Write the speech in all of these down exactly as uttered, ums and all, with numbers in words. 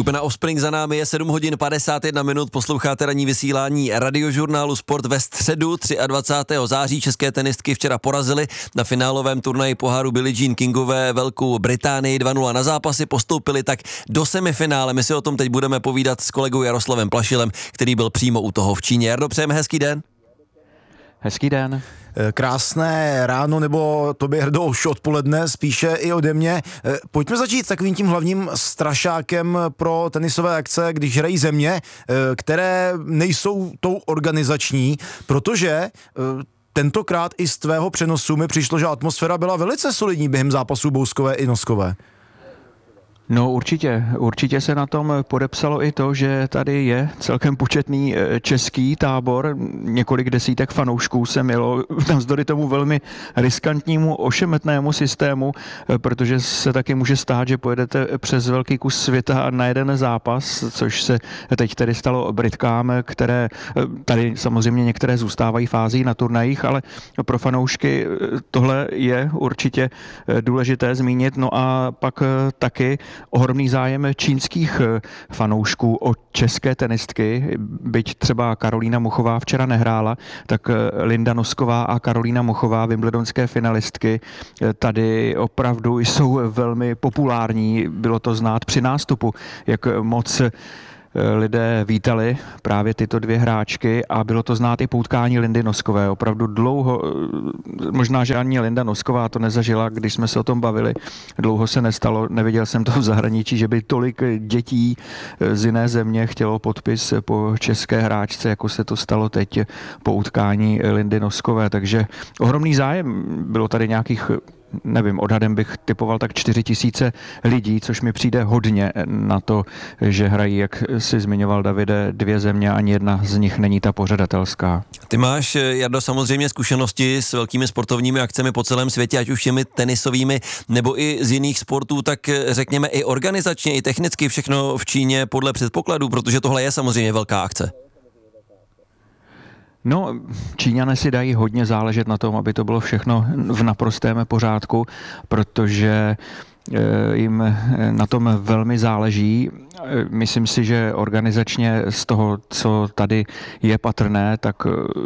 Skupina Offspring za námi je sedm hodin padesát jedna minut, posloucháte ranní vysílání radiožurnálu Sport ve středu dvacátého třetího září. České tenistky včera porazily na finálovém turnaji poháru Billie Jean Kingové Velkou Británii dva nula na zápasy, postoupili tak do semifinále. My si o tom teď budeme povídat s kolegou Jaroslavem Plašilem, který byl přímo u toho v Číně. Jardo, přejeme hezký den. Hezký den. Krásné ráno, nebo tobě, Hrdo, už odpoledne, spíše i ode mě. Pojďme začít takovým tím hlavním strašákem pro tenisové akce, když hrají země, které nejsou tou organizační, protože tentokrát i z tvého přenosu mi přišlo, že atmosféra byla velice solidní během zápasů bouskové i noskové. No určitě, určitě se na tom podepsalo i to, že tady je celkem početný český tábor, několik desítek fanoušků se mělo navzdory tomu velmi riskantnímu ošemetnému systému, protože se taky může stát, že pojedete přes velký kus světa na jeden zápas, což se teď tedy stalo Britkám, které tady samozřejmě některé zůstávají fází na turnajích, ale pro fanoušky tohle je určitě důležité zmínit. No a pak taky ohromný zájem čínských fanoušků o české tenistky, byť třeba Karolína Muchová včera nehrála, tak Linda Nosková a Karolína Muchová, wimbledonské finalistky, tady opravdu jsou velmi populární. Bylo to znát při nástupu, jak moc lidé vítali právě tyto dvě hráčky a bylo to znát i po utkání Lindy Noskové. Opravdu dlouho, možná, že ani Linda Nosková to nezažila, když jsme se o tom bavili. Dlouho se nestalo, neviděl jsem to v zahraničí, že by tolik dětí z jiné země chtělo podpis po české hráčce, jako se to stalo teď po utkání Lindy Noskové. Takže ohromný zájem, bylo tady nějakých, nevím, odhadem bych typoval tak čtyři tisíce lidí, což mi přijde hodně na to, že hrají, jak si zmiňoval, Davide, dvě země, ani jedna z nich není ta pořadatelská. Ty máš, Jardo, samozřejmě zkušenosti s velkými sportovními akcemi po celém světě, ať už těmi tenisovými nebo i z jiných sportů, tak řekněme i organizačně, i technicky všechno v Číně podle předpokladů, protože tohle je samozřejmě velká akce. No, Číňané si dají hodně záležet na tom, aby to bylo všechno v naprostém pořádku, protože jim na tom velmi záleží. Myslím si, že organizačně z toho, co tady je patrné, tak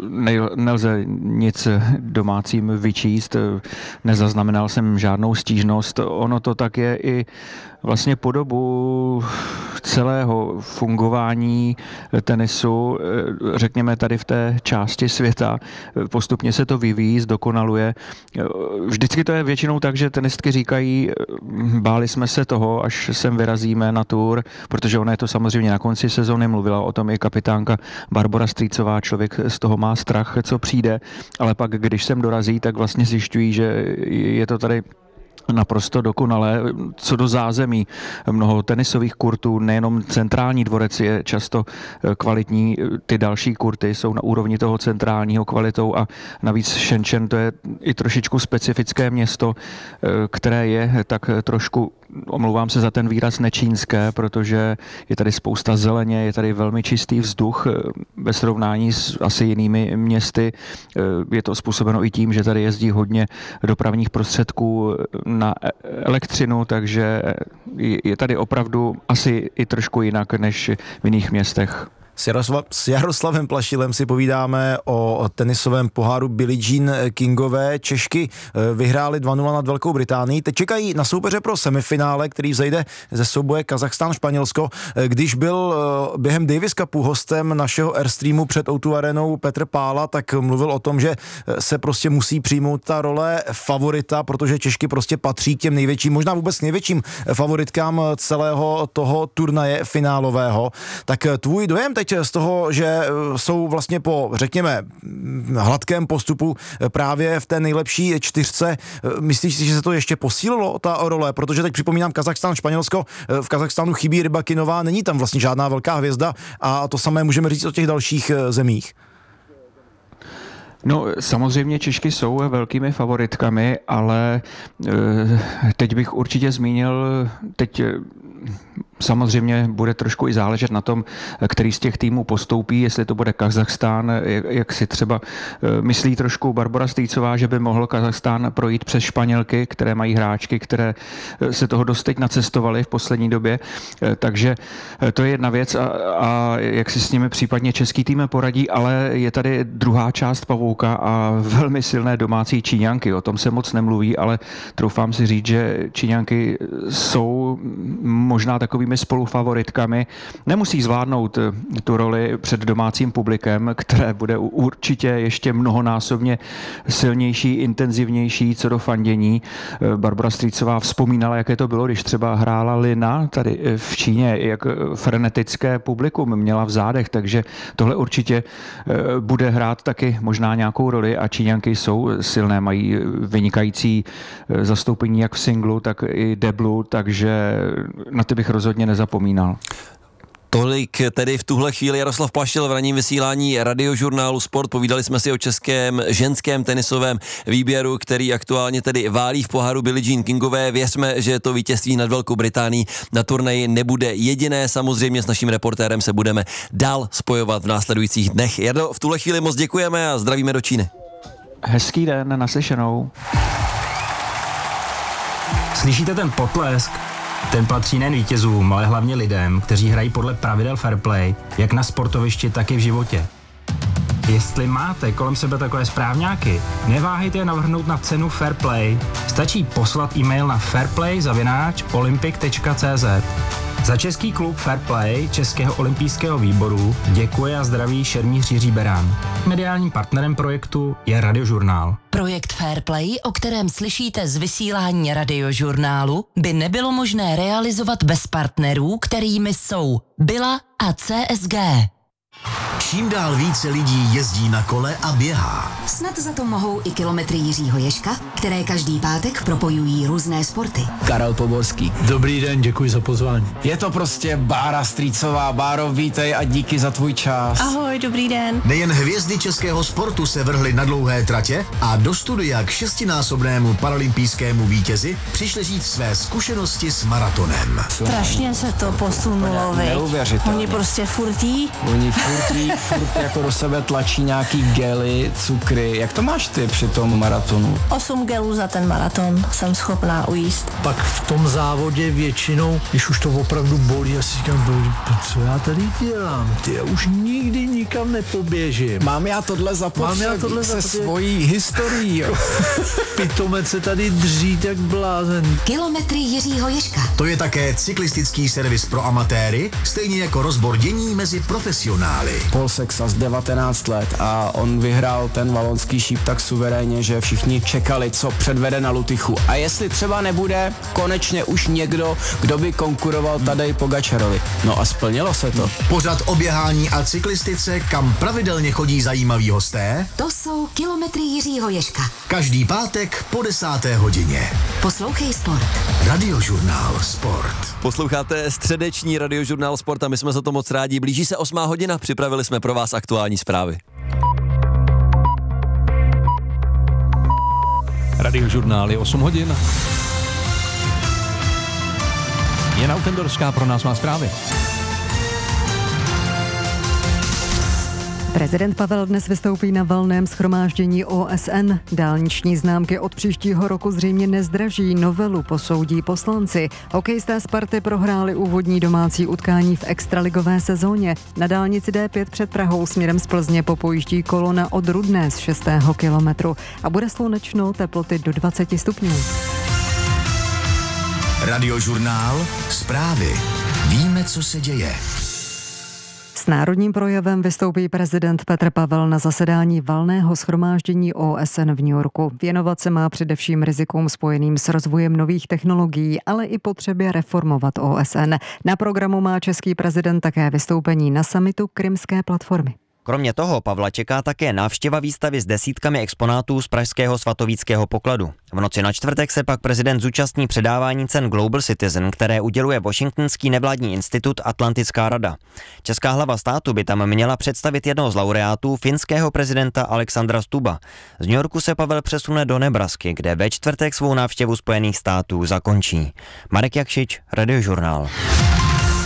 nelze nic domácím vyčíst. Nezaznamenal jsem žádnou stížnost. Ono to tak je i vlastně po dobu celého fungování tenisu, řekněme tady v té části světa. Postupně se to vyvíjí, zdokonaluje. Vždycky to je většinou tak, že tenistky říkají, báli jsme se toho, až sem vyrazíme na tour, protože ona je to samozřejmě na konci sezóny, mluvila o tom i kapitánka Barbora Strýcová, člověk z toho má strach, co přijde, ale pak, když sem dorazí, tak vlastně zjišťují, že je to tady naprosto dokonalé. Co do zázemí, mnoho tenisových kurtů, nejenom centrální dvorec je často kvalitní, ty další kurty jsou na úrovni toho centrálního kvalitou a navíc Shenzhen, to je i trošičku specifické město, které je tak trošku, omlouvám se za ten výraz, nečínské, protože je tady spousta zeleně, je tady velmi čistý vzduch ve srovnání s asi jinými městy. Je to způsobeno i tím, že tady jezdí hodně dopravních prostředků na elektřinu, takže je tady opravdu asi i trošku jinak než v jiných městech. S, Jaroslav, s Jaroslavem Plašilem si povídáme o tenisovém poháru Billie Jean Kingové. Češky vyhráli dva nula nad Velkou Británií. Teď čekají na soupeře pro semifinále, který vzejde ze souboje Kazachstán-Španělsko. Když byl během Davis Cupu hostem našeho Airstreamu před O dva Arenou Petr Pála, tak mluvil o tom, že se prostě musí přijmout ta role favorita, protože Češky prostě patří k těm největším, možná vůbec největším favoritkám celého toho turnaje finálového. Tak tvůj dojem teď z toho, že jsou vlastně po, řekněme, hladkém postupu právě v té nejlepší čtyřce. Myslíš si, že se to ještě posílilo, ta role? Protože teď připomínám Kazachstán, Španělsko. V Kazachstánu chybí Rybakinová, není tam vlastně žádná velká hvězda a to samé můžeme říct o těch dalších zemích. No, samozřejmě Češky jsou velkými favoritkami, ale teď bych určitě zmínil teď Samozřejmě bude trošku i záležet na tom, který z těch týmů postoupí, jestli to bude Kazachstán, jak, jak si třeba myslí trošku Barbora Strýcová, že by mohl Kazachstán projít přes Španělky, které mají hráčky, které se toho dost teď nacestovaly v poslední době. Takže to je jedna věc a, a jak si s nimi případně český tým poradí, ale je tady druhá část pavouka a velmi silné domácí Číňanky. O tom se moc nemluví, ale troufám si říct, že Číňanky jsou možná takovými spolufavoritkami. Nemusí zvládnout tu roli před domácím publikem, které bude určitě ještě mnohonásobně silnější, intenzivnější co do fandění. Barbora Strýcová vzpomínala, jaké to bylo, když třeba hrála Lina tady v Číně, jak frenetické publikum měla v zádech, takže tohle určitě bude hrát taky možná nějakou roli a Číňanky jsou silné, mají vynikající zastoupení jak v singlu, tak i deblu, takže na ty bych rozhodně nezapomínal. Tolik tedy v tuhle chvíli Jaroslav Plašil v ranním vysílání Radiožurnálu Sport. Povídali jsme si o českém ženském tenisovém výběru, který aktuálně tedy válí v poháru Billie Jean Kingové. Věřme, že to vítězství nad Velkou Británií na turnaji nebude jediné. Samozřejmě s naším reportérem se budeme dál spojovat v následujících dnech. Jardo, v tuhle chvíli moc děkujeme a zdravíme do Číny. Hezký den, naslyšenou. Slyšíte ten potlesk? Ten patří nejen vítězům, ale hlavně lidem, kteří hrají podle pravidel fair play, jak na sportovišti, tak i v životě. Jestli máte kolem sebe takové správňáky, neváhejte je navrhnout na cenu Fair Play. Stačí poslat e-mail na fairplay zavináč olympic tečka cé zet. Za český klub Fair Play Českého olympijského výboru děkuje a zdraví šermíř Jiří Berán. Mediálním partnerem projektu je Radiožurnál. Projekt Fair Play, o kterém slyšíte z vysílání Radiožurnálu, by nebylo možné realizovat bez partnerů, kterými jsou Bila a C S G. Čím dál více lidí jezdí na kole a běhá. Snad za to mohou i kilometry Jiřího Ježka, které každý pátek propojují různé sporty. Karel Poborský. Dobrý den, děkuji za pozvání. Je to prostě Bára Strýcová. Báro, vítej a díky za tvůj čas. Ahoj, dobrý den. Nejen hvězdy českého sportu se vrhly na dlouhé tratě a do studia k šestinásobnému paralympijskému vítězi přišli říct své zkušenosti s maratonem. Strašně se to posunulo, viď? Neuvěřitelně. Oni prostě furtí. Oni furtí, furt jako do sebe tlačí nějaký gely, cukry. Jak to máš ty při tom maratonu? Osm gelů za ten maraton jsem schopná ujíst. Pak v tom závodě většinou, když už to opravdu bolí, já si říkám, co já tady dělám? Ty, já už nikdy nikam nepoběžím. Mám já tohle zapotřebí Mám já tohle se zapotřebí. svojí historií. Pitomec se tady dřít jak blázen. Kilometry Jiřího Ježka. To je také cyklistický servis pro amatéry, stejně jako rozbor dění mezi profesionály. Paul Sexas, devatenáct let a on vyhrál ten valonský šíp tak suverénně, že všichni čekali, co předvede na Lutychu. A jestli třeba nebude konečně už někdo, kdo by konkuroval Tadej Pogačarovi. No a splnilo se to. Pořad o běhání a cyklistice, kam pravidelně chodí zajímaví hosté. To jsou kilometry Jiřího Ježka. Každý pátek po desáté hodině. Poslouchej Sport. Radiožurnál Sport. Posloucháte středeční Radiožurnál Sport a my jsme za to moc rádi. Blíží se osmá hodina, připravili jsme pro vás aktuální zprávy. Radiožurnál je osm hodin. Jana Utendorská pro nás má zprávy. Prezident Pavel dnes vystoupí na valném shromáždění O S N. Dálniční známky od příštího roku zřejmě nezdraží, novelu posoudí poslanci. Hokejisté Sparty prohráli úvodní domácí utkání v extraligové sezóně. Na dálnici D pět před Prahou směrem z Plzně popojíždí kolona od Rudné z šestého kilometru a bude slunečno, teploty do dvacet stupňů. Radiožurnál Zprávy. Víme, co se děje. S národním projevem vystoupí prezident Petr Pavel na zasedání valného shromáždění O S N v New Yorku. Věnovat se má především rizikům spojeným s rozvojem nových technologií, ale i potřebě reformovat O S N. Na programu má český prezident také vystoupení na summitu Krymské platformy. Kromě toho Pavla čeká také návštěva výstavy s desítkami exponátů z pražského svatovíckého pokladu. V noci na čtvrtek se pak prezident zúčastní předávání cen Global Citizen, které uděluje washingtonský nevládní institut Atlantická rada. Česká hlava státu by tam měla představit jednoho z laureátů, finského prezidenta Alexandra Stubba. Z New Yorku se Pavel přesune do Nebrasky, kde ve čtvrtek svou návštěvu Spojených států zakončí. Marek Jakšič, Radiožurnál.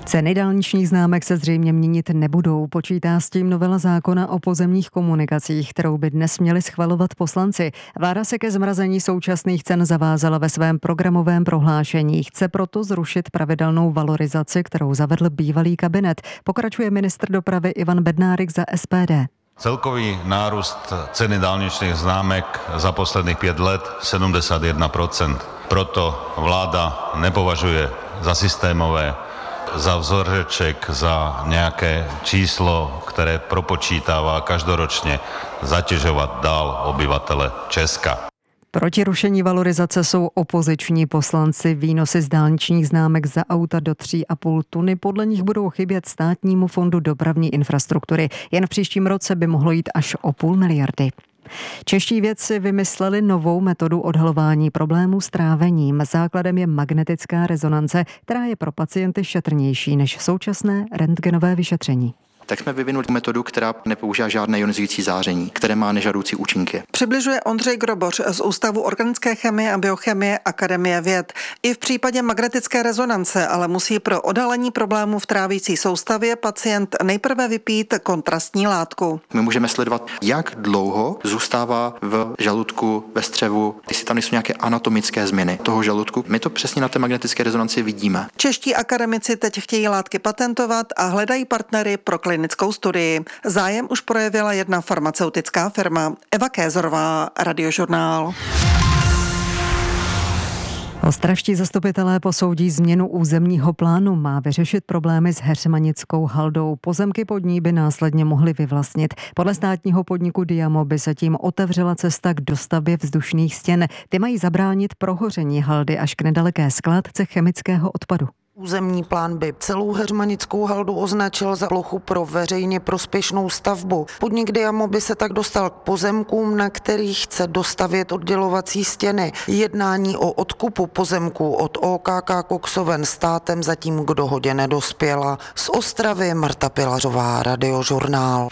Ceny dálničních známek se zřejmě měnit nebudou. Počítá s tím novela zákona o pozemních komunikacích, kterou by dnes měli schvalovat poslanci. Vláda se ke zmrazení současných cen zavázala ve svém programovém prohlášení. Chce proto zrušit pravidelnou valorizaci, kterou zavedl bývalý kabinet. Pokračuje ministr dopravy Ivan Bednárik za S P D. Celkový nárůst ceny dálničních známek za posledních pět let sedmdesát jedna procent. Proto vláda nepovažuje za systémové, za vzoreček, za nějaké číslo, které propočítává každoročně, zatěžovat dál obyvatele Česka. Proti rušení valorizace jsou opoziční poslanci. Výnosy z dálničních známek za auta do tři a půl tuny podle nich budou chybět Státnímu fondu dopravní infrastruktury. Jen v příštím roce by mohlo jít až o půl miliardy. Čeští vědci vymysleli novou metodu odhalování problémů s trávením. Základem je magnetická rezonance, která je pro pacienty šetrnější než současné rentgenové vyšetření. Tak jsme vyvinuli metodu, která nepoužívá žádné ionizující záření, které má nežádoucí účinky. Přibližuje Ondřej Groboř z Ústavu organické chemie a biochemie Akademie věd. I v případě magnetické rezonance ale musí pro odhalení problémů v trávící soustavě pacient nejprve vypít kontrastní látku. My můžeme sledovat, jak dlouho zůstává v žaludku, ve střevu, jestli tam nejsou nějaké anatomické změny toho žaludku. My to přesně na té magnetické rezonanci vidíme. Čeští akademici teď chtějí látky patentovat a hledají partnery pro klinickou studii. Zájem už projevila jedna farmaceutická firma. Eva Kézorová, Radiožurnál. Ostravští zastupitelé posoudí změnu územního plánu. Má vyřešit problémy s heřmanickou haldou. Pozemky pod ní by následně mohly vyvlastnit. Podle státního podniku Diamo by se tím otevřela cesta k dostavbě vzdušných stěn. Ty mají zabránit prohoření haldy až k nedaleké skládce chemického odpadu. Územní plán by celou heřmanickou haldu označil za plochu pro veřejně prospěšnou stavbu. Podnik Diamo by se tak dostal k pozemkům, na kterých chce dostavět oddělovací stěny. Jednání o odkupu pozemků od O K K Koksoven státem zatím k dohodě nedospěla. Z Ostravy Marta Pilařová, Radiožurnál.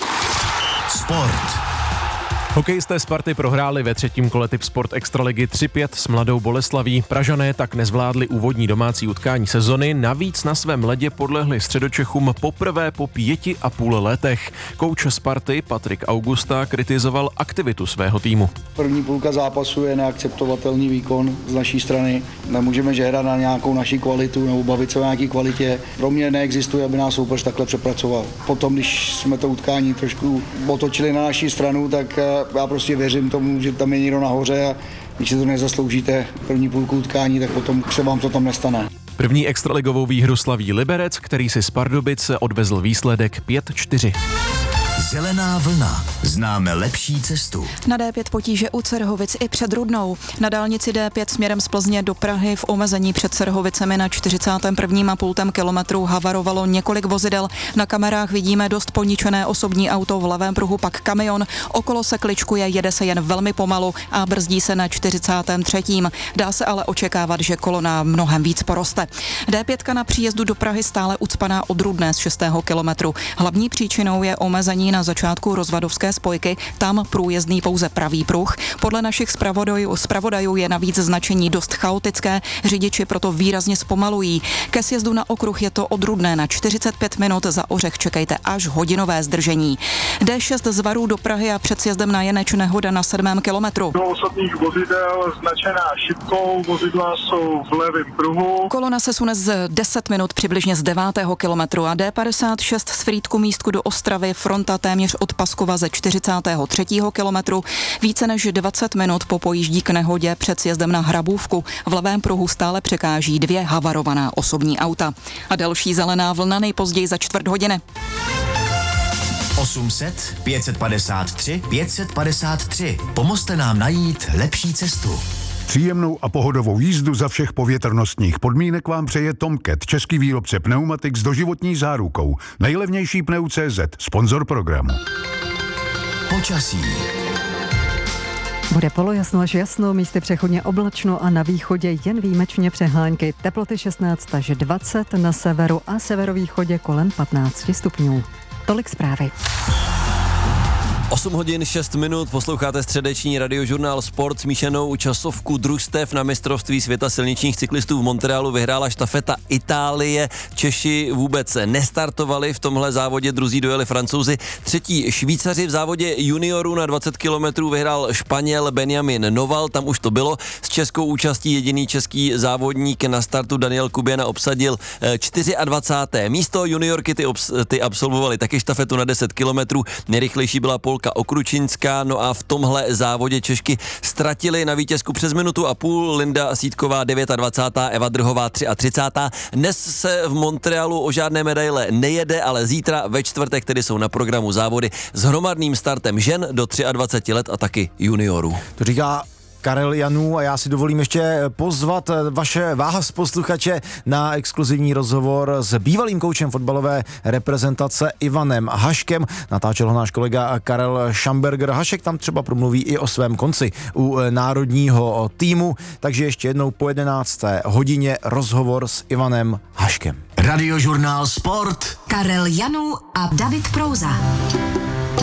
Sport. Hokejisté Sparty prohráli ve třetím kole Tip Sport Extraligy tři pět s Mladou Boleslaví. Pražané tak nezvládli úvodní domácí utkání sezony, navíc na svém ledě podlehli Středočechům poprvé po pěti a půl letech. Kouč Sparty Patrik Augusta kritizoval aktivitu svého týmu. První půlka zápasu je neakceptovatelný výkon z naší strany. Nemůžeme žehrat na nějakou naší kvalitu nebo bavit se o nějaké kvalitě. Pro mě neexistuje, aby nás soupeř takhle přepracoval. Potom, když jsme to utkání trošku otočili na naší stranu, tak já prostě věřím tomu, že tam je někdo nahoře a když si to nezasloužíte první půlku utkání, tak potom se vám to tam nestane. První extraligovou výhru slaví Liberec, který si z Pardubic odvezl výsledek pět čtyři. Zelená vlna. Známe lepší cestu. Na D pět potíže u Cerhovic i před Rudnou. Na dálnici D pět směrem z Plzně do Prahy v omezení před Cerhovicemi na čtyřicátém prvním a půl kilometru havarovalo několik vozidel. Na kamerách vidíme dost poničené osobní auto, v levém pruhu pak kamion. Okolo se kličkuje, jede se jen velmi pomalu a brzdí se na čtyřicátém třetím Dá se ale očekávat, že kolona mnohem víc poroste. D pět na příjezdu do Prahy stále ucpaná od Rudné z šestého kilometru. Hlavní příčinou je omezení na začátku rozvadovské spojky, tam průjezdný pouze pravý pruh. Podle našich zpravodajů, zpravodajů je navíc značení dost chaotické, řidiči proto výrazně zpomalují. Ke sjezdu na okruh je to od Rudné na čtyřicet pět minut, za Ořech čekejte až hodinové zdržení. D šest z Varů do Prahy a před sjezdem na Jeneč nehoda na sedmém kilometru. Do osobních vozidel značená šipkou, vozidla jsou v levém pruhu. Kolona se sune z deset minut přibližně z devátého kilometru a D padesát šest z Frýdku místku do Ostravy, fronta téměř od Paskova ze čtyřicátého třetího kilometru. Více než dvacet minut po pojíždí k nehodě před sjezdem na Hrabůvku. V levém pruhu stále překáží dvě havarovaná osobní auta. A další zelená vlna nejpozději za čtvrt hodiny. osm set, pět set padesát tři, pět set padesát tři. Pomozte nám najít lepší cestu. Příjemnou a pohodovou jízdu za všech povětrnostních podmínek vám přeje Tomcat, český výrobce pneumatik s doživotní zárukou. Nejlevnější pneu tečka cé zet, sponzor programu. Počasí. Bude polojasno až jasno, místy přechodně oblačno a na východě jen výjimečně přehánky. Teploty šestnáct až dvacet, na severu a severovýchodě kolem patnáct stupňů. Tolik zprávy. osm hodin šest minut, posloucháte středeční radiožurnál Sport, smíšenou časovku družstev na mistrovství světa silničních cyklistů v Montrealu vyhrála štafeta Itálie. Češi vůbec nestartovali v tomhle závodě, druzí dojeli Francouzi. Třetí Švýcaři, v závodě juniorů na dvacet kilometrů vyhrál Španěl Benjamin Noval, tam už to bylo. S českou účastí jediný český závodník na startu Daniel Kuběna obsadil dvacáté čtvrté místo. Juniorky ty, obs- ty absolvovali taky štafetu na deset kilometrů. Nejrychlejší byla Polka Okručinská, no a v tomhle závodě Češky ztratili na vítězku přes minutu a půl. Linda Sítková dvacátá devátá, Eva Drhová třicátá třetí Dnes se v Montrealu o žádné medaile nejede, ale zítra ve čtvrtek tedy jsou na programu závody s hromadným startem žen do dvaceti tří let a taky juniorů. To říká Karel Janů a já si dovolím ještě pozvat vaše vás posluchače na exkluzivní rozhovor s bývalým koučem fotbalové reprezentace Ivanem Haškem. Natáčel ho náš kolega Karel Schamberger. Hašek tam třeba promluví i o svém konci u národního týmu, takže ještě jednou po jedenácté hodině rozhovor s Ivanem Haškem. Radiožurnál Sport. Karel Janů a David Prouza.